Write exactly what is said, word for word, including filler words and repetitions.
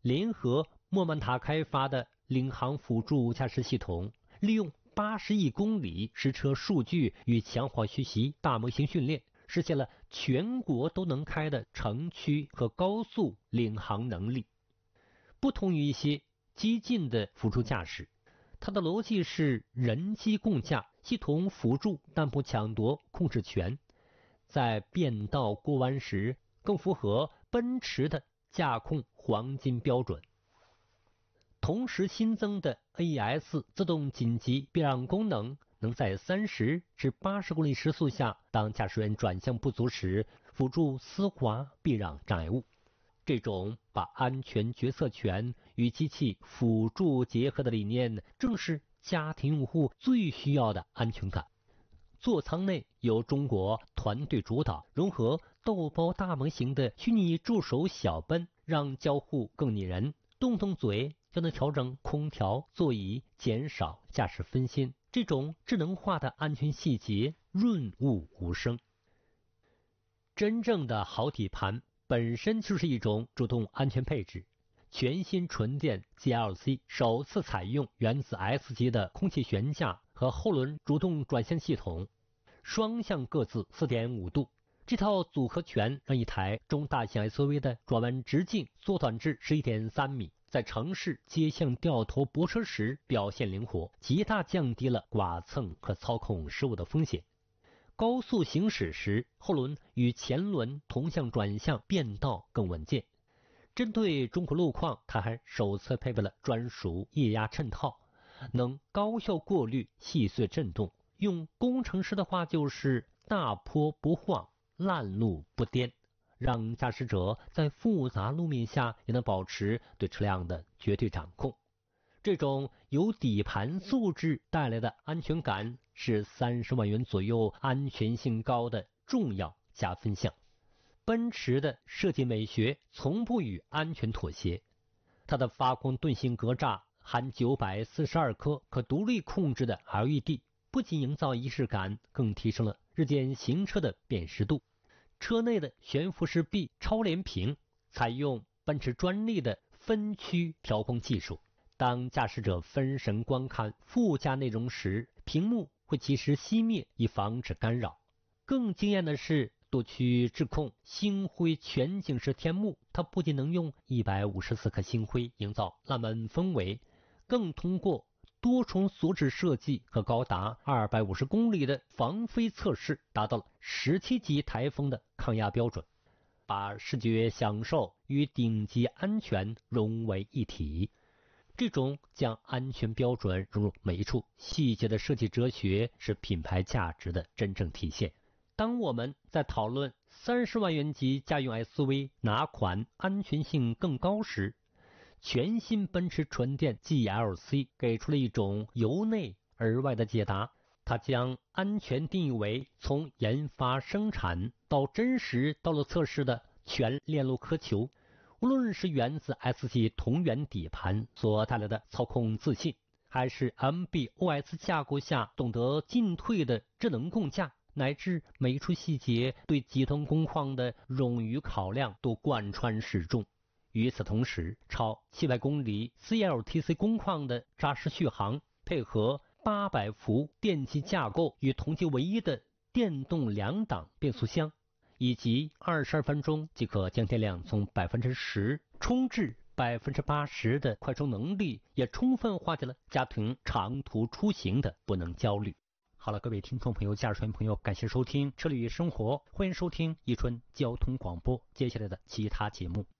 联合莫曼塔开发的领航辅助驾驶系统，利用八十亿公里实车数据与强化学习大模型训练，实现了全国都能开的城区和高速领航能力。不同于一些激进的辅助驾驶，它的逻辑是人机共驾，系统辅助但不抢夺控制权，在变道过弯时更符合奔驰的驾控黄金标准。同时新增的 A E S 自动紧急避让功能，能在三十至八十公里时速下，当驾驶员转向不足时，辅助丝滑避让障碍物。这种把安全决策权与机器辅助结合的理念，正是家庭用户最需要的安全感。座舱内由中国团队主导，融合豆包大模型的虚拟助手小奔，让交互更拟人，动动嘴就能调整空调、座椅，减少驾驶分心。这种智能化的安全细节润物无声。真正的好底盘本身就是一种主动安全配置。全新纯电 G L C 首次采用原子 S 级的空气悬架和后轮主动转向系统，双向各自 四点五度。这套组合拳让一台中大型 S U V 的转弯直径缩短至 十一点三米，在城市接向掉头泊车时表现灵活，极大降低了剐蹭和操控失误的风险。高速行驶时，后轮与前轮同向转向，变道更稳健。针对中国路况，它还首次配备了专属液压衬套，能高效过滤细碎震动。用工程师的话就是大坡不晃，烂路不颠，让驾驶者在复杂路面下也能保持对车辆的绝对掌控。这种由底盘素质带来的安全感是三十万元左右安全性高的重要加分项。奔驰的设计美学从不与安全妥协，它的发光盾形格栅含九百四十二颗可独立控制的 L E D， 不仅营造仪式感，更提升了日间行车的辨识度。车内的悬浮式壁超连屏采用奔驰专利的分区调光技术，当驾驶者分神观看副驾内容时，屏幕会及时熄灭，以防止干扰。更惊艳的是多区智控星辉全景式天幕，它不仅能用一百五十四颗星辉营造浪漫氛围，更通过多重锁止设计和高达二百五十公里的防飞测试，达到了十七级台风的抗压标准，把视觉享受与顶级安全融为一体。这种将安全标准融入每一处细节的设计哲学，是品牌价值的真正体现。当我们在讨论三十万元级家用 S U V 哪款安全性更高时，全新奔驰纯电 G L C 给出了一种由内而外的解答。它将安全定义为从研发生产到真实道路测试的全链路苛求。无论是原子 S 级同源底盘所带来的操控自信，还是 M B O S 架构下懂得进退的智能共驾，乃至每一处细节对极端工况的冗余考量都贯穿始终。与此同时，超七百公里 C L T C 工况的扎实续航，配合八百伏电机架构与同级唯一的电动两档变速箱，以及二十二分钟即可将电量从 百分之十 充至 百分之八十 的快充能力，也充分化解了家庭长途出行的不能焦虑。好了，各位听众朋友、驾驶员朋友，感谢收听车里生活，欢迎收听一春交通广播接下来的其他节目。